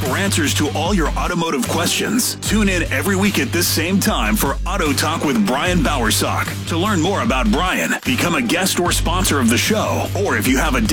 For answers to all your automotive questions, tune in every week at this same time for Auto Talk with Brian Bowersock. To learn more about Brian, become a guest or sponsor of the show, or if you have a